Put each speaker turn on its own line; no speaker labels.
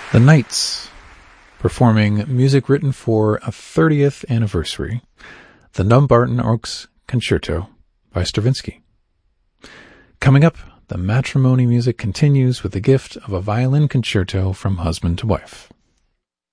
The Knights, performing music written for a 30th anniversary, the Dumbarton Oaks Concerto by Stravinsky. Coming up, the matrimony music continues with the gift of a violin concerto from husband to wife.